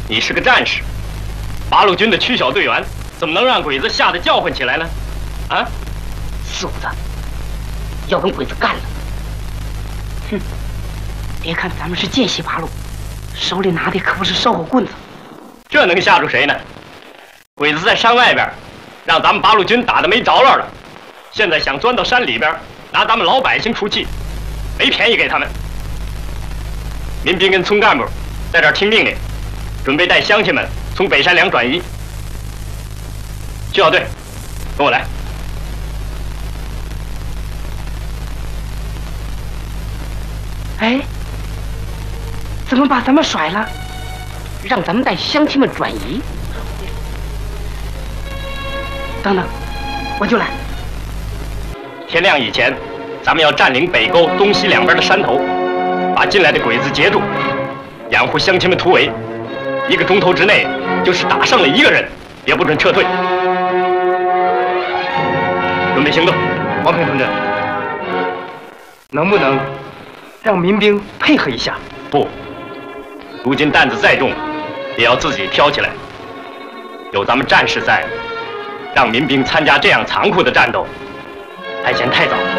你是个战士，八路军的区小队员，怎么能让鬼子吓得叫唤起来呢？啊！ 小子，要跟鬼子干了！哼！别看咱们是见习八路，手里拿的可不是烧火棍子。 这能吓住谁呢？鬼子在山外边，让咱们八路军打得没着落了，现在想钻到山里边，拿咱们老百姓出气，没便宜给他们。民兵跟村干部在这儿听命令，准备带乡亲们从北山梁转移。区小队，跟我来。 哎，怎么把咱们甩了，让咱们带乡亲们转移？等等，我就来。 天亮以前，咱们要占领北沟东西两边的山头，把进来的鬼子截住，掩护乡亲们突围。1个钟头之内，就是打胜了1个人，也不准撤退。准备行动。 王平同志，能不能让民兵配合一下？ 不，如今担子再重，也要自己挑起来。有咱们战士在，让民兵参加这样残酷的战斗，还嫌太早。